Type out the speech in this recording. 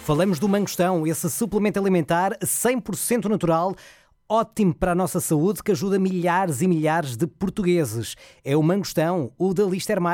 Falamos do mangostão, esse suplemento alimentar 100% natural, ótimo para a nossa saúde, que ajuda milhares e milhares de portugueses. É o mangostão, o da Listermais.